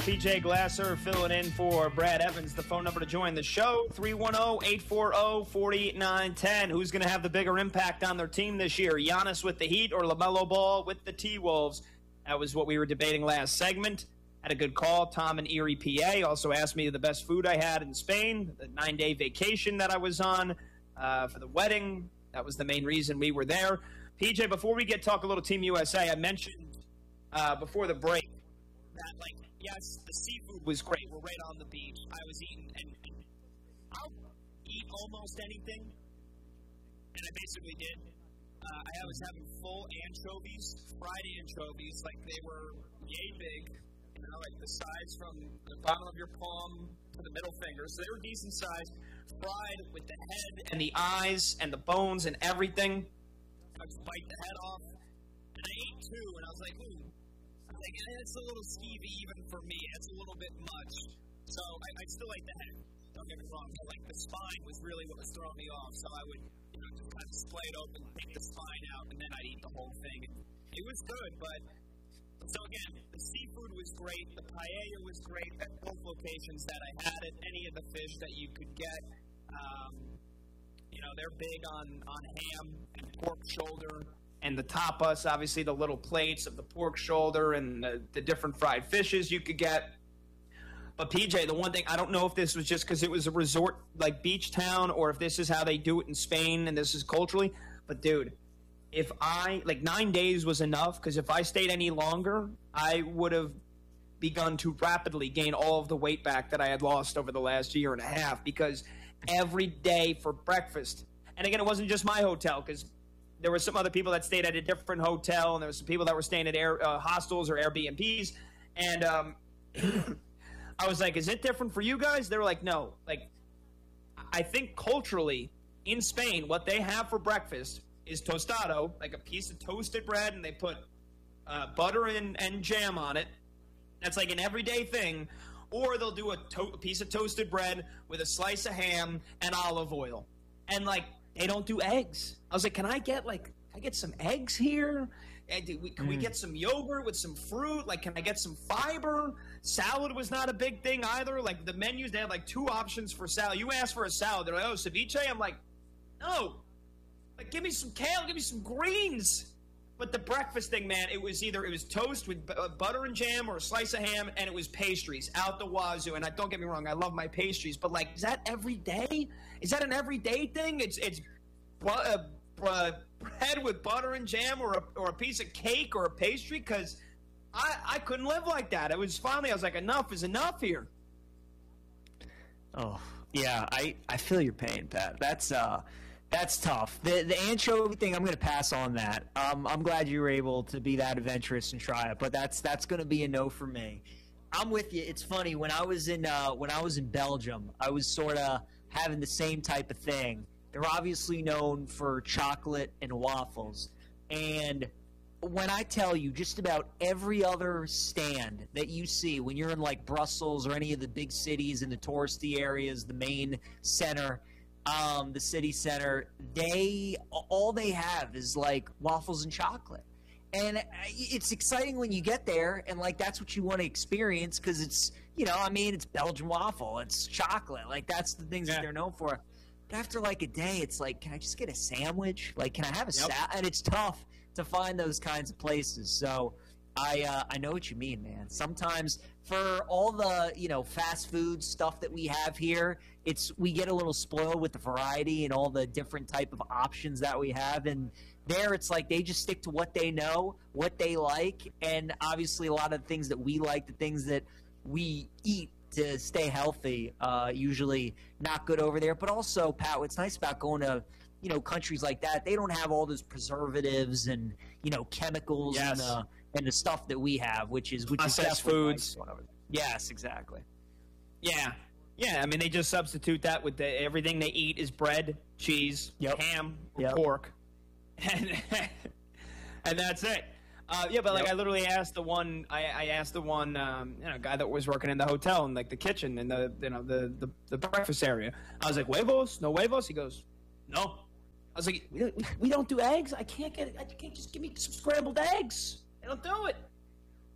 PJ Glasser filling in for Brad Evans. The phone number to join the show, 310-840-4910. Who's going to have the bigger impact on their team this year? Giannis with the Heat or LaMelo Ball with the T-Wolves? That was what we were debating last segment. Had a good call. Tom in Erie, PA, also asked me the best food I had in Spain, the 9-day vacation that I was on for the wedding. That was the main reason we were there. PJ, before we talk a little Team USA, I mentioned before the break that, yes, the seafood was great. We're right on the beach. I was eating, and I'll eat almost anything, and I basically did. I was having full anchovies, fried anchovies, like they were yay big, like the size from the bottom of your palm to the middle finger. So they were decent size, fried with the head and the eyes and the bones and everything. I just bite the head off, and I ate two, and I was like, ooh. It's a little skeevy even for me. It's a little bit much. So I still like the head. Don't get me wrong. But the spine was really what was throwing me off. So I would just kind of splay it open, take the spine out, and then I'd eat the whole thing. And it was good, but so again, the seafood was great. The paella was great at both locations that I had it. Any of the fish that you could get. They're big on ham and pork shoulder. And the tapas, obviously the little plates of the pork shoulder and the different fried fishes you could get. But PJ, the one thing, I don't know if this was just because it was a resort like beach town or if this is how they do it in Spain and this is culturally. But dude, if 9 days was enough, because if I stayed any longer, I would have begun to rapidly gain all of the weight back that I had lost over the last year and a half, because every day for breakfast, and again, it wasn't just my hotel, because there were some other people that stayed at a different hotel, and there were some people that were staying at hostels or Airbnbs. And I was like, is it different for you guys? They were like, no. I think culturally, in Spain, what they have for breakfast is tostado, like a piece of toasted bread, and they put butter and jam on it. That's like an everyday thing. Or they'll do a piece of toasted bread with a slice of ham and olive oil. And, they don't do eggs. I was like, can I get some eggs here? Can we get some yogurt with some fruit? Can I get some fiber? Salad was not a big thing either. The menus, they had 2 options for salad. You ask for a salad, they're like, oh, ceviche? I'm like, no. Give me some kale, give me some greens. But the breakfast thing, man, it was toast with butter and jam or a slice of ham, and it was pastries out the wazoo. And don't get me wrong, I love my pastries, but is that every day? Is that an everyday thing? It's bread with butter and jam or a piece of cake or a pastry? Because I couldn't live like that. It was finally, I was like, enough is enough here. Oh, yeah, I feel your pain, Pat. That's tough. The anchovy thing, I'm going to pass on that. I'm glad you were able to be that adventurous and try it, but that's going to be a no for me. I'm with you. It's funny, when I was in Belgium, I was sort of having the same type of thing. They're obviously known for chocolate and waffles, and when I tell you, just about every other stand that you see when you're in Brussels or any of the big cities in the touristy areas, the main center, the city center, all they have is waffles and chocolate. And it's exciting when you get there and that's what you want to experience, because it's, it's Belgian waffle, it's chocolate, that's the things that they're known for. But after a day, it's can I just get a sandwich? Can I have a salad? And it's tough to find those kinds of places. So I know what you mean, man. Sometimes for all the fast food stuff that we have here, we get a little spoiled with the variety and all the different type of options that we have. And there, it's they just stick to what they know, what they like, and obviously a lot of the things that we like, the things that we eat to stay healthy, usually not good over there. But also, Pat, what's nice about going to countries like that, they don't have all those preservatives and chemicals and the stuff that we have, which is processed foods. Yes, exactly. Yeah. I mean, they just substitute that with everything they eat is bread, cheese, ham, pork, and that's it. I literally asked the one. I asked the one guy that was working in the hotel in the kitchen in the breakfast area. I was like, huevos, no huevos. He goes, no. I was like, we don't do eggs. I can't just give me some scrambled eggs. They don't do it.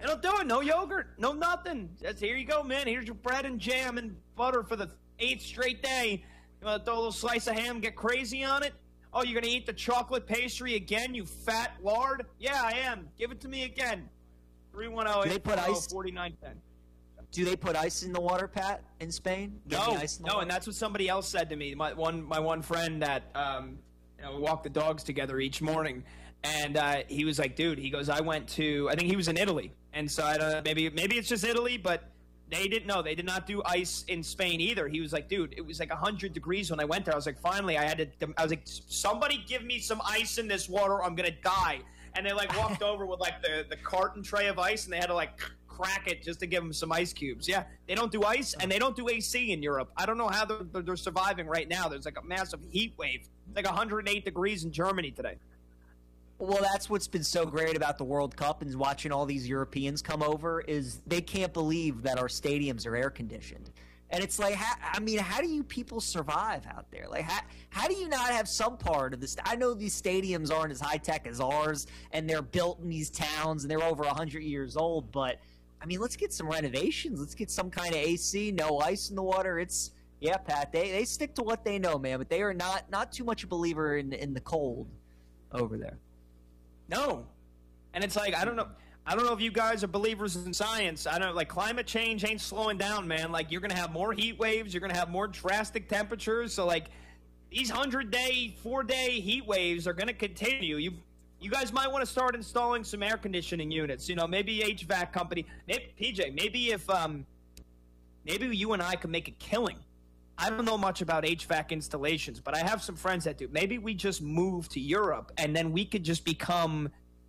They don't do it. No yogurt. No nothing. Just, here you go, man. Here's your bread and jam and butter for the 8th straight day. You want to throw a little slice of ham, get crazy on it? Oh, you're going to eat the chocolate pastry again, you fat lard? Yeah, I am. Give it to me again. 310-840-4910. Do they put ice in the water, Pat, in Spain? No, and that's what somebody else said to me. My one friend that we walk the dogs together each morning, and he was like, dude, he goes, I think he was in Italy, and so I don't know, maybe it's just Italy, but they didn't know. They did not do ice in Spain either. He was like, dude, it was like 100 degrees when I went there. I was like, finally, I was like, somebody give me some ice in this water, I'm gonna die. And they like walked over with like the carton tray of ice, and they had to like crack it just to give them some ice cubes. Yeah, they don't do ice, and they don't do AC in Europe. I don't know how they're surviving right now. There's like a massive heat wave. It's like 108 degrees in Germany today. Well, that's what's been so great about the World Cup and watching all these Europeans come over is they can't believe that our stadiums are air conditioned. And it's like, how do you people survive out there? Like, how do you not have some part of this? I know these stadiums aren't as high-tech as ours, and they're built in these towns, and they're over 100 years old, but, I mean, let's get some renovations. Let's get some kind of AC, no ice in the water. Yeah, Pat, they stick to what they know, man, but they are not too much a believer in the cold over there. No. And it's like, I don't know if you guys are believers in science. I don't like climate change ain't slowing down, man. Like you're going to have more heat waves. You're going to have more drastic temperatures. So like these 4-day heat waves are going to continue. You guys might want to start installing some air conditioning units. You know, maybe HVAC company. Maybe, PJ, maybe if maybe you and I could make a killing. I don't know much about HVAC installations, but I have some friends that do. Maybe we just move to Europe, and then we could just become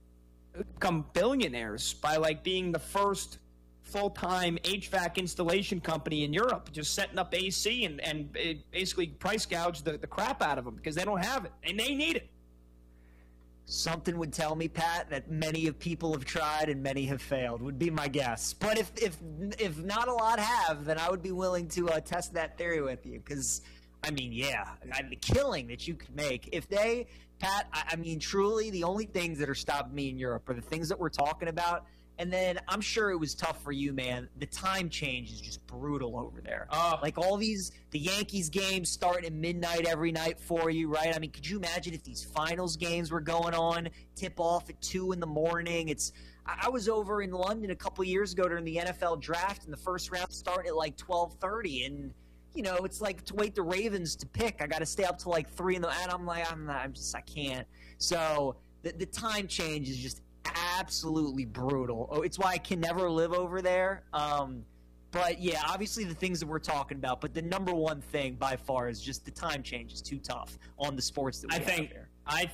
billionaires by like being the first full-time HVAC installation company in Europe, just setting up AC and basically price gouge the crap out of them because they don't have it and they need it. Something would tell me, Pat, that many of people have tried and many have failed, would be my guess. But if not a lot have, then I would be willing to test that theory with you. Because, I mean, yeah, the killing that you could make. If they, Pat, I mean, truly, the only things that are stopping me in Europe are the things that we're talking about. And then I'm sure it was tough for you, man. The time change is just brutal over there. Like the Yankees games start at midnight every night for you, right? I mean, could you imagine if these finals games were going on, tip off at 2 in the morning? I was over in London a couple years ago during the NFL draft, and the first round started at like 12:30, and you know, it's like to wait the Ravens to pick. I got to stay up till like 3 in the, and I'm like, I can't. So the time change is just absolutely brutal. Oh, it's why I can never live over there. But yeah, obviously the things that we're talking about, but the number one thing by far is just the time change is too tough on the sports that we have here. I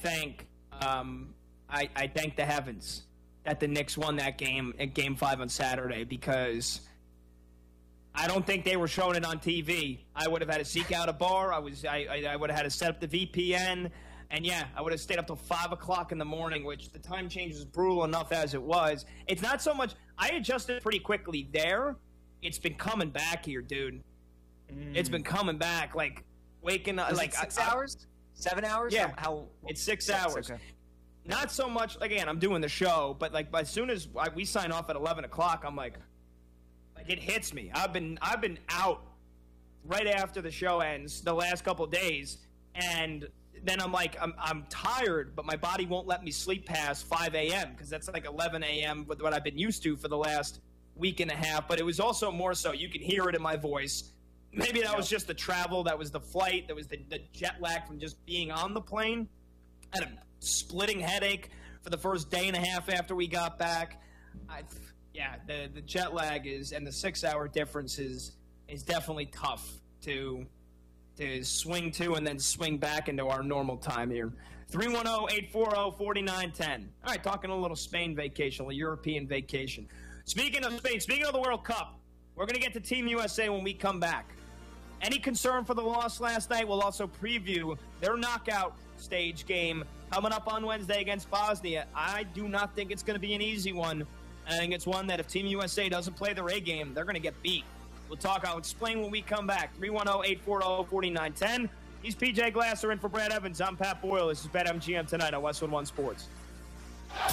thank the heavens that the Knicks won that game at Game 5 on Saturday, because I don't think they were showing it on TV. I would have had to seek out a bar. I would have had to set up the VPN. And, yeah, I would have stayed up till 5 o'clock in the morning, which the time change was brutal enough as it was. It's not so much – I adjusted pretty quickly there. It's been coming back here, dude. It's been coming back. Like, waking up – like 6 hours? 7 hours? Yeah. It's 6 hours. Okay. Not so much – again, I'm doing the show, but, like, as soon as we sign off at 11 o'clock, I'm like, it hits me. I've been out right after the show ends the last couple of days, and – then I'm like, I'm tired, but my body won't let me sleep past 5 a.m. because that's like 11 a.m. with what I've been used to for the last week and a half. But it was also more so, you can hear it in my voice. Maybe that was just the travel, that was the flight, that was the jet lag from just being on the plane. I had a splitting headache for the first day and a half after we got back. The jet lag and the 6 hour difference is definitely tough to swing to and then swing back into our normal time here. 310-840-4910. All right, talking a little Spain vacation, a little European vacation. Speaking of Spain, speaking of the World Cup, we're going to get to Team USA when we come back. Any concern for the loss last night? We'll also preview their knockout stage game coming up on Wednesday against Bosnia. I do not think it's going to be an easy one. I think it's one that if Team USA doesn't play their A game, they're going to get beat. We'll talk. I'll explain when we come back. 310-840-4910. He's PJ Glasser in for Brad Evans. I'm Pat Boyle. This is BetMGM tonight on Westwood One Sports.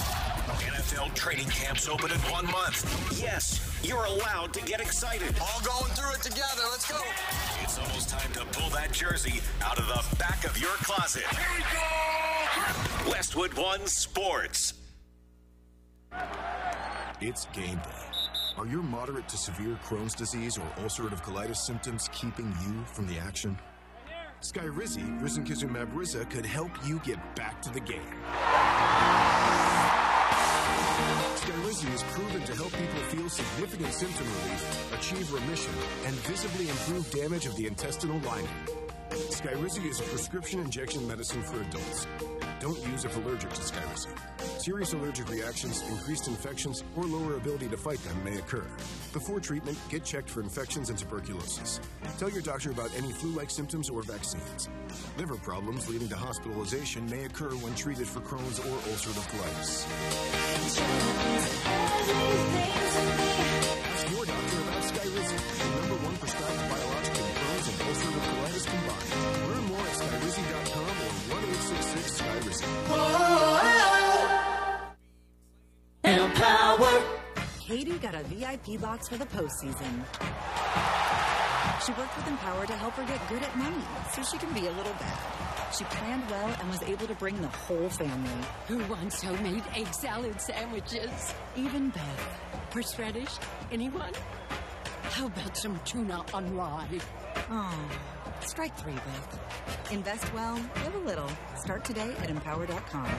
NFL training camps open in 1 month. Yes, you're allowed to get excited. All going through it together. Let's go. It's almost time to pull that jersey out of the back of your closet. Here we go! Westwood One Sports. It's game day. Are your moderate to severe Crohn's disease or ulcerative colitis symptoms keeping you from the action? Skyrizi, risankizumab Riza, could help you get back to the game. Skyrizi is proven to help people feel significant symptom relief, achieve remission, and visibly improve damage of the intestinal lining. Skyrizi is a prescription injection medicine for adults. Don't use if allergic to Skyrizi. Serious allergic reactions, increased infections, or lower ability to fight them may occur. Before treatment, get checked for infections and tuberculosis. Tell your doctor about any flu-like symptoms or vaccines. Liver problems leading to hospitalization may occur when treated for Crohn's or ulcerative colitis. Ask your doctor about Skyrizi, the #1 prescribed biologic in Crohn's and ulcerative colitis combined. Learn more at Skyrizi.com or 1-866-SKYRIZI. Empower. Katie got a VIP box for the postseason. She worked with Empower to help her get good at money so she can be a little bad. She planned well and was able to bring the whole family. Who wants homemade egg salad sandwiches? Even Beth. Horseradish? Anyone? How about some tuna on rye? Oh, strike 3, Beth. Invest well, live a little. Start today at Empower.com.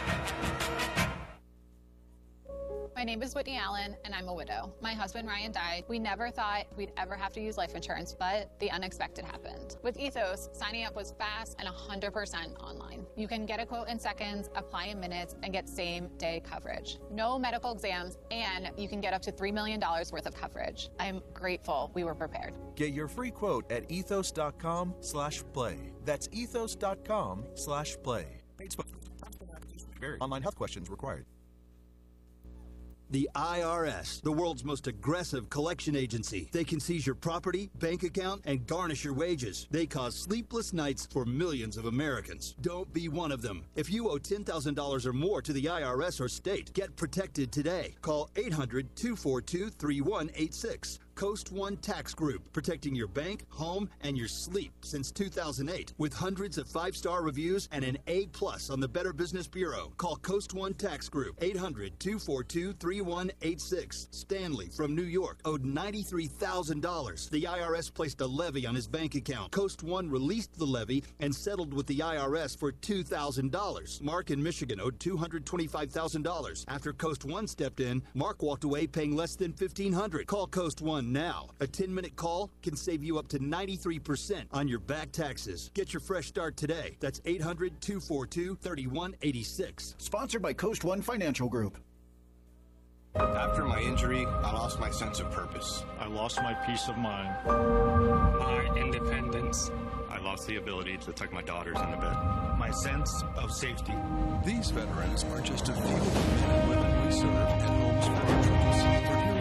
My name is Whitney Allen, and I'm a widow. My husband, Ryan, died. We never thought we'd ever have to use life insurance, but the unexpected happened. With Ethos, signing up was fast and 100% online. You can get a quote in seconds, apply in minutes, and get same-day coverage. No medical exams, and you can get up to $3 million worth of coverage. I'm grateful we were prepared. Get your free quote at ethos.com/play. That's ethos.com/play. Paid sponsor. Online health questions required. The IRS, the world's most aggressive collection agency. They can seize your property, bank account, and garnish your wages. They cause sleepless nights for millions of Americans. Don't be one of them. If you owe $10,000 or more to the IRS or state, get protected today. Call 800-242-3186. Coast One Tax Group, protecting your bank, home, and your sleep since 2008. With hundreds of 5-star reviews and an A+ on the Better Business Bureau. Call Coast One Tax Group, 800-242-3186. Stanley from New York owed $93,000. The IRS placed a levy on his bank account. Coast One released the levy and settled with the IRS for $2,000. Mark in Michigan owed $225,000. After Coast One stepped in, Mark walked away paying less than $1,500. Call Coast One now. A 10-minute call can save you up to 93% on your back taxes. Get your fresh start today. That's 800-242-3186. Sponsored by Coast One Financial Group. After my injury, I lost my sense of purpose. I lost my peace of mind. My independence. I lost the ability to tuck my daughters into bed. My sense of safety. These veterans are just a few of the men and women we serve at Homes for Veterans.